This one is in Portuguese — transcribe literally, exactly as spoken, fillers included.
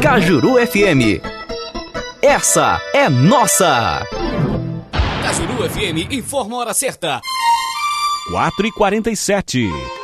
Cajuru F M. Essa é nossa. Cajuru F M informa a hora certa. quatro e quarenta e sete.